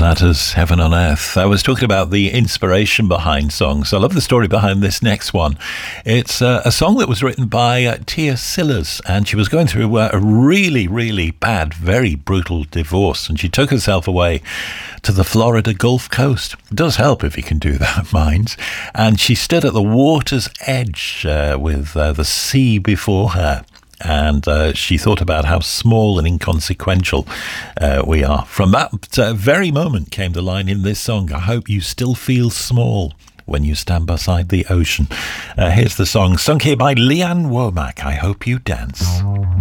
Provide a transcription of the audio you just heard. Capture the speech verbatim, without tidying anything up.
matters, heaven on earth. I was talking about the inspiration behind songs. I love the story behind this next one. It's uh, a song that was written by uh, Tia Sillars, and she was going through uh, a really, really bad, very brutal divorce, and she took herself away to the Florida Gulf Coast. It does help if you can do that, mind. And she stood at the water's edge uh, with uh, the sea before her. And uh, she thought about how small and inconsequential uh, we are. From that uh, very moment came the line in this song, I hope you still feel small when you stand beside the ocean. Uh, here's the song, sung here by Lee Ann Womack, I Hope You Dance.